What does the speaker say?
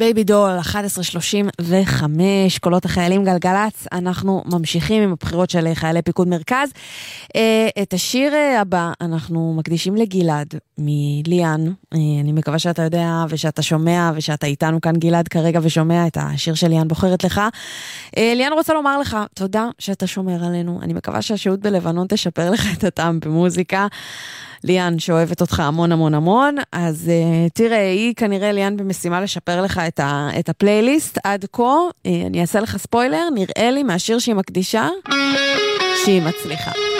בייבי דול, 11:35, קולות החיילים גלגלץ, אנחנו ממשיכים עם הבחירות של חיילי פיקוד מרכז. את השיר הבא אנחנו מקדישים לגלעד, מליאן. אני מקווה שאתה יודע ושאתה שומע ושאתה איתנו כאן גלעד כרגע ושומע את השיר של ליאן בוחרת לך. ליאן רוצה לומר לך, תודה שאתה שומר עלינו. אני מקווה שהשהות בלבנון תשפר לך את הטעם במוזיקה. ליאן שאוהבת אותך המון המון המון, אז תראה, היא כנראה ליאן במשימה לשפר לך את הפלייליסט עד כה. אני אעשה לך ספוילר, נראה לי מהשיר שהיא מקדישה שהיא מצליחה.